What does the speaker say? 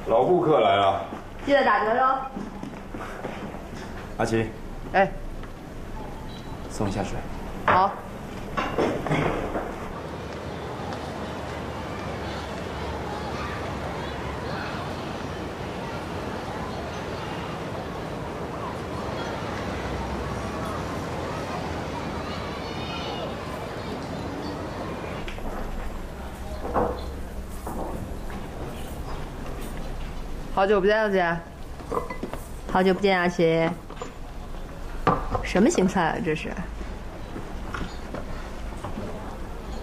老顾客来了， 记得打折哟。 阿奇， 哎， 送一下水。 好。好久不见了，姐。 好久不见，阿奇。什么新菜啊？这是？